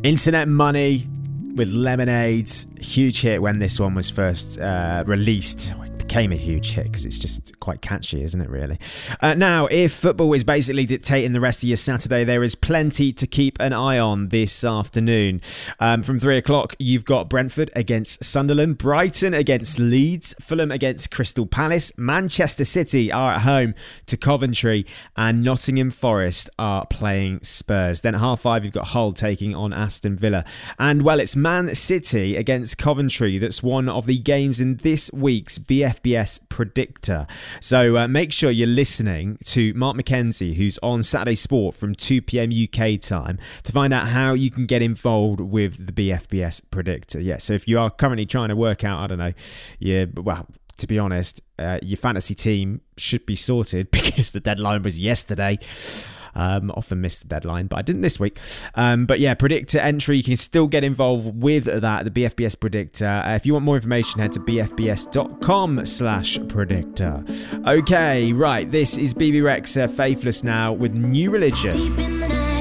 Internet Money with Lemonade. Huge hit when this one was first released. It became a huge hit because it's just quite catchy, isn't it, really? Now, if football is basically dictating the rest of your Saturday, there is plenty to keep an eye on this afternoon. From 3 o'clock, you've got Brentford against Sunderland, Brighton against Leeds, Fulham against Crystal Palace, Manchester City are at home to Coventry, and Nottingham Forest are playing Spurs. Then at 5:30, you've got Hull taking on Aston Villa. And, well, it's Man City against Coventry that's one of the games in this week's BFBS Predictor. So make sure you're listening to Mark McKenzie, who's on Saturday Sport from 2 p.m. UK time, to find out how you can get involved with the BFBS Predictor. Yeah, so if you are currently trying to work out, I don't know, to be honest, your fantasy team should be sorted because the deadline was yesterday. Often missed the deadline, but I didn't this week. But yeah, Predictor entry, you can still get involved with that, the BFBS Predictor. If you want more information, head to bfbs.com/predictor. Okay, right, this is BB Rex Faithless now with New Religion.